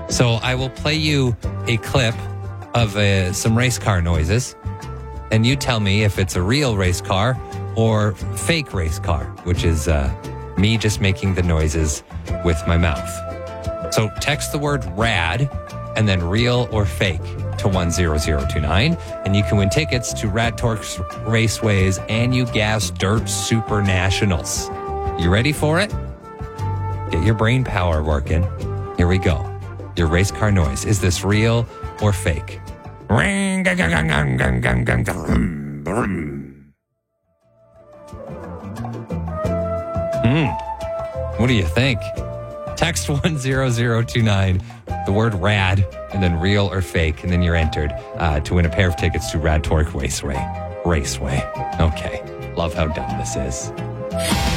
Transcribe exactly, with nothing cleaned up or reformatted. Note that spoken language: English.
So I will play you a clip of uh, some race car noises, and you tell me if it's a real race car or fake race car, which is uh, me just making the noises with my mouth. So text the word rad and then real or fake to one zero zero two nine, and you can win tickets to Rad Torque's Raceways and You Gas Dirt Super Nationals. You ready for it? Get your brain power working. Here we go. Your race car noise. Is this real or fake? Hmm. What do you think? Text one zero zero two nine, the word rad, and then real or fake, and then you're entered uh, to win a pair of tickets to Rad Torque Raceway. Raceway. Okay. Love how dumb this is.